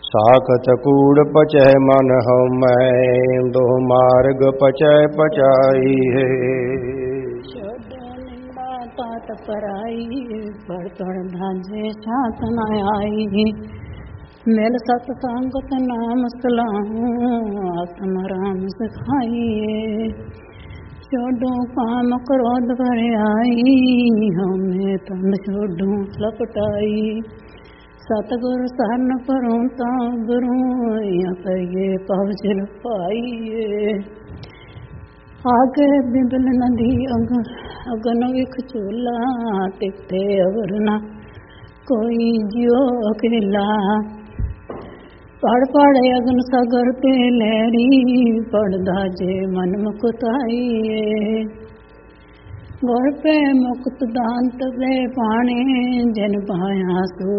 साखत कूड़ पचै मन हमै दो मार्ग पचै पचाई है। छोड़ो निंदा तात पराई पढ़ पढ़ भाजे छात न आई। मेल सतसंगत नाम सलाहूं आत्म राम सिखाइए। छोड़ो काम क्रोध भर आई हमें तन छोड़ो लपटाई। सतगुरु सरन परों ता गुरु या कहिए पहुँचल पाइए। आगे बिबल नदी अगन विख चूला तिथे अवरना कोई जियो अकेला। पढ़ पढ़ अगन सगर ते लहरी पढ़ दाजे मन मुकुताइए। गुर पे मुक्त दांत दे पाने जिन पाया सो